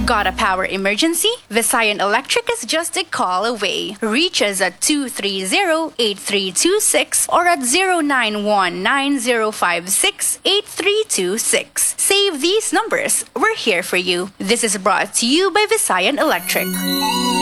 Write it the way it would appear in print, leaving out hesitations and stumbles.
Got a power emergency? Visayan Electric is just a call away. Reach us at 230-8326 or at 0919-056-8326. Save these numbers. We're here for you. This is brought to you by Visayan Electric.